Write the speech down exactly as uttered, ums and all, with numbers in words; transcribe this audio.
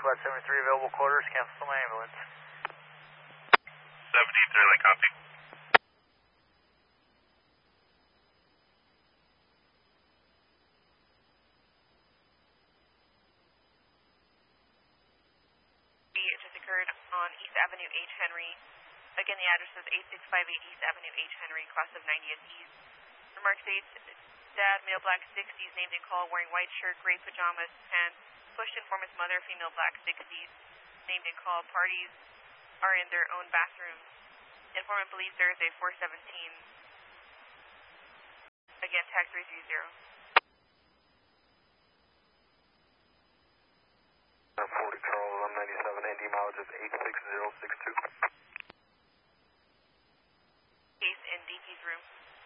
SWAT seventy-three, available quarters, cancel my ambulance. seventy-three, like copy. It just occurred on East Avenue H. Henry. Again, the address is eight six five eight East Avenue H. Henry, class of ninetieth East. Remark states, dad, male black sixties, named and called, wearing white shirt, gray pajamas, pants, pushed informant's mother, female black sixties, named and called. Parties are in their own bathrooms. Informant believes Thursday, four seventeen. Again, tag three three zero. forty Charles, one ninety-seven, N D mileage is eight six zero six two. Case in D P's room.